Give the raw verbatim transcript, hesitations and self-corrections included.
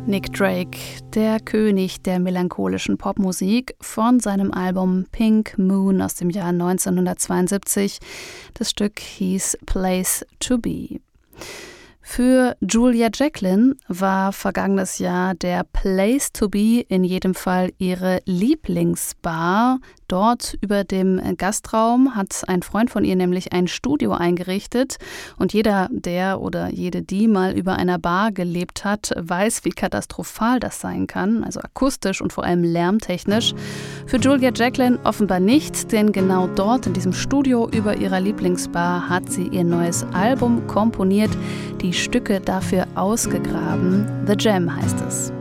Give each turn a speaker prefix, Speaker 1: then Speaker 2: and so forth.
Speaker 1: Nick Drake, der König der melancholischen Popmusik, von seinem Album Pink Moon aus dem Jahr neunzehnhundertzweiundsiebzig. Das Stück hieß Place to Be. Für Julia Jacklin war vergangenes Jahr der Place to Be in jedem Fall ihre Lieblingsbar. Dort über dem Gastraum hat ein Freund von ihr nämlich ein Studio eingerichtet. Und jeder, der oder jede, die mal über einer Bar gelebt hat, weiß, wie katastrophal das sein kann. Also akustisch und vor allem lärmtechnisch. Für Julia Jacklin offenbar nicht, denn genau dort in diesem Studio über ihrer Lieblingsbar hat sie ihr neues Album komponiert, die Stücke dafür ausgegraben. The Jam heißt es.